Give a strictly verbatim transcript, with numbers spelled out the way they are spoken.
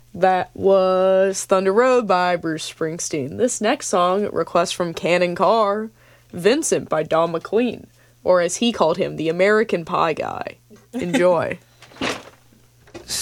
That was Thunder Road by Bruce Springsteen. This next song, request from Cannon Carr, Vincent by Don McLean, or as he called him, the American Pie Guy. Enjoy.